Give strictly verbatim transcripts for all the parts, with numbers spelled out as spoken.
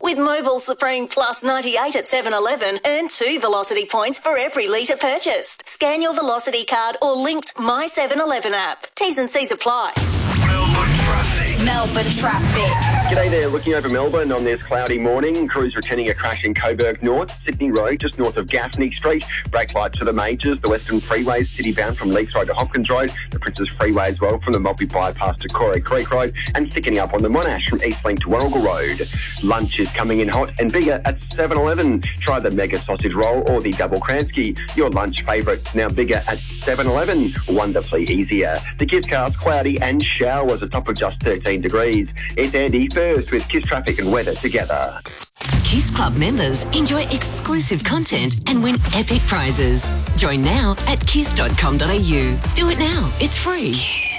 With Mobile Supreme Plus ninety-eight at seven eleven, earn two Velocity points for every litre purchased. Scan your Velocity card or linked My seven eleven app. T's and C's apply. Melbourne traffic. Melbourne traffic. G'day there, looking over Melbourne on this cloudy morning. Crews returning a crash in Coburg North, Sydney Road, just north of Gaffney Street. Brake lights for the majors, the Western Freeways, city bound from Leeds Road to Hopkins Road, the Princes Freeway as well from the Maltby Bypass to Corey Creek Road, and thickening up on the Monash from Eastlink to Warrigal Road. Lunch is coming in hot and bigger at seven eleven. Try the Mega Sausage Roll or the Double Kransky. Your lunch favourite now bigger at seven eleven. Wonderfully easier. The Kisscast, cloudy and showers, a top of just thirteen degrees. It's Andy first with Kiss Traffic and weather together. Kiss Club members enjoy exclusive content and win epic prizes. Join now at kiss dot com dot a u. Do it now. It's free.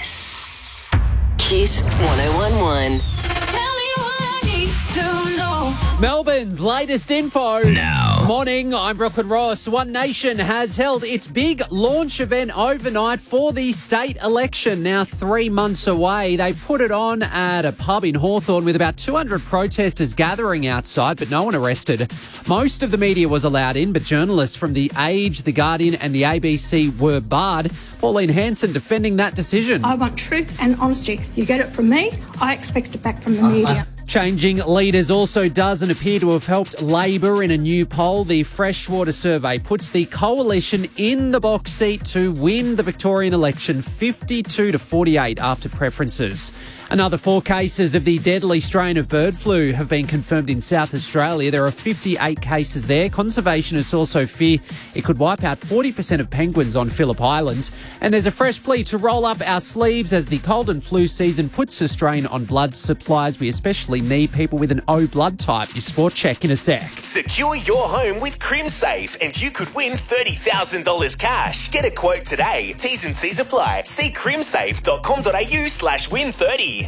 Kiss. Kiss one oh one one. Tell me what I need to know. Melbourne's latest info. Now. Morning, I'm Brooklyn Ross. One Nation has held its big launch event overnight for the state election, now three months away. They put it on at a pub in Hawthorn with about two hundred protesters gathering outside, but no one arrested. Most of the media was allowed in, but journalists from The Age, The Guardian and the A B C were barred. Pauline Hanson defending that decision. I want truth and honesty. You get it from me, I expect it back from the media. Changing leaders also doesn't appear to have helped Labor in a new poll. The Freshwater survey puts the coalition in the box seat to win the Victorian election fifty-two to forty-eight after preferences. Another four cases of the deadly strain of bird flu have been confirmed in South Australia. There are fifty-eight cases there. Conservationists also fear it could wipe out forty percent of penguins on Phillip Island. And there's a fresh plea to roll up our sleeves as the cold and flu season puts a strain on blood supplies. We especially need people with an O blood type. Your sport check in a sec. Secure your home with CrimSafe and you could win thirty thousand dollars cash. Get a quote today. T's and C's apply. See crimsafe dot com dot a u slash win thirty.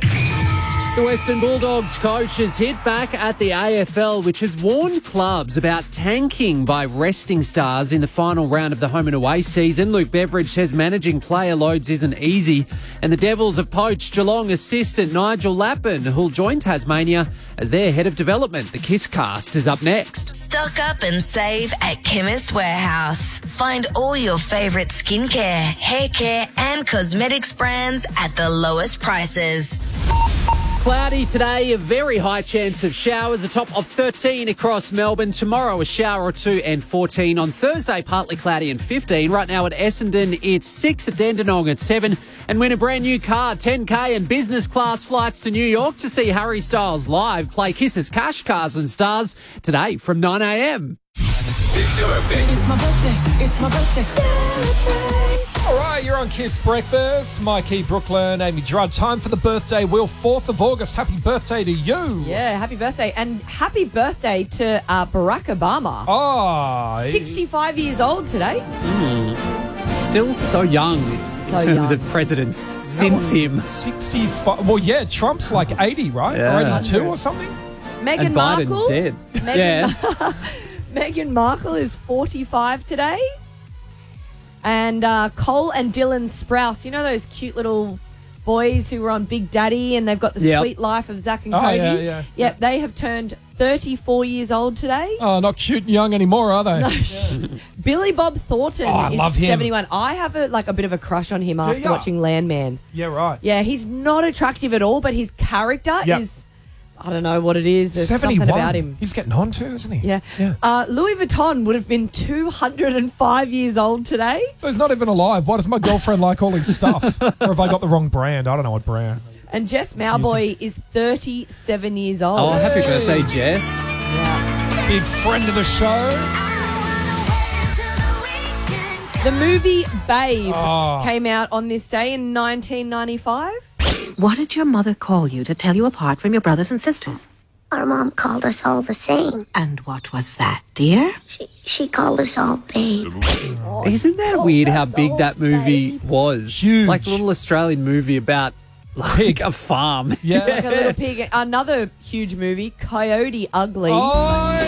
The Western Bulldogs coach has hit back at the A F L, which has warned clubs about tanking by resting stars in the final round of the home and away season. Luke Beveridge says managing player loads isn't easy, and the Devils have poached Geelong assistant Nigel Lappin, who'll join Tasmania as their head of development. The Kisscast is up next. Stock up and save at Chemist Warehouse. Find all your favourite skincare, hair care and cosmetics brands at the lowest prices. Cloudy today, a very high chance of showers, a top of thirteen across Melbourne. Tomorrow, a shower or two and fourteen. On Thursday, partly cloudy and fifteen. Right now at Essendon, it's six at Dandenong at seven. And win a brand new car, ten K and business class flights to New York to see Harry Styles live. Play Kiss's Cash Cars and Stars today from nine a m. It's your birthday. It's my birthday. It's my birthday. Celebrate. All right, you're on Kiss Breakfast. Mikey, Brooklyn, Amy Gerard. Time for the birthday wheel, fourth of August. Happy birthday to you. Yeah, happy birthday. And happy birthday to uh, Barack Obama. Oh. sixty-five years old today. Mm. Still so young So in terms young. of presidents since him. sixty-five. Well, yeah, Trump's like eighty, right? Yeah. Or eighty-two or something? Meghan And Markle. Biden's dead. Meghan, Yeah. Meghan Markle is forty-five today. And uh, Cole and Dylan Sprouse, you know those cute little boys who were on Big Daddy and they've got the Yep. sweet life of Zach and Oh, Cody? yeah, yeah. Yep, they have turned thirty-four years old today. Oh, not cute and young anymore, are they? Billy Bob Thornton Oh, I is love him. seventy-one. I have a, like a bit of a crush on him after ya? watching Landman. Yeah, right. Yeah, he's not attractive at all, but his character Yep. is, I don't know what it is. There's seventy-one. something about him. He's getting on too, isn't he? Yeah. Yeah. Uh, Louis Vuitton would have been two hundred five years old today. So he's not even alive. Why does my girlfriend like all his stuff? Or have I got the wrong brand? I don't know what brand. And Jess Mowboy is thirty-seven years old. Oh, happy birthday, Jess. Yeah. Big friend of the show. The movie Babe Oh. came out on this day in nineteen ninety-five. What did your mother call you to tell you apart from your brothers and sisters? Our mom called us all the same. And what was that, dear? She, she called us all babe. Isn't that weird how big that movie was? Huge. Like a little Australian movie about like a farm. Yeah. Like a little pig. Another huge movie, Coyote Ugly. Oh,